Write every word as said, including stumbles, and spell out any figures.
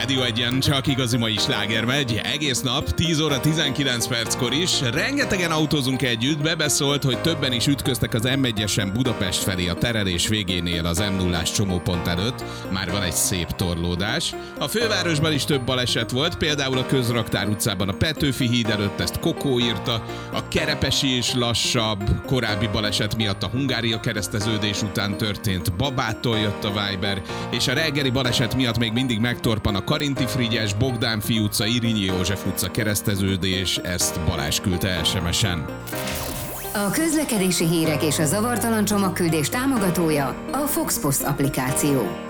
Rádió Egyen csak igazi mai sláger megy, egész nap, tíz óra tizenkilenc perckor is. Rengetegen autózunk együtt, bebeszólt, hogy többen is ütköztek az em egyesen Budapest felé a terelés végénél az em nullás csomópont előtt. Már van egy szép torlódás. A fővárosban is több baleset volt, például a Közraktár utcában a Petőfi híd előtt, ezt Kokó írta. A Kerepesi is lassabb, korábbi baleset miatt a Hungária kereszteződés után történt, Babától jött a Viber, és a reggeli baleset miatt még mindig megtorpan a Karinti Frigyes, Bogdánfi utca, Irinyi József utca kereszteződés, ezt Balázs küldte es em es-en. A közlekedési hírek és a zavartalan csomagküldés támogatója a Fox Post applikáció.